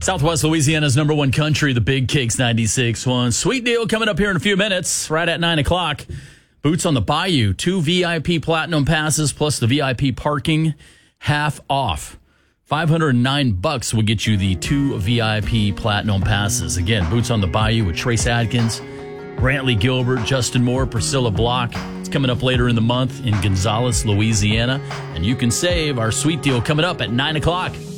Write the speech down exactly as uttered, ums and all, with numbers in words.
Southwest Louisiana's number one country, the Big Cakes ninety-six point one. Sweet deal coming up here in a few minutes, right at nine o'clock. Boots on the Bayou, two V I P Platinum passes plus the V I P parking, half off. five hundred nine bucks will get you the two V I P Platinum passes. Again, Boots on the Bayou with Trace Adkins, Brantley Gilbert, Justin Moore, Priscilla Block. It's coming up later in the month in Gonzales, Louisiana. And you can save our sweet deal coming up at nine o'clock.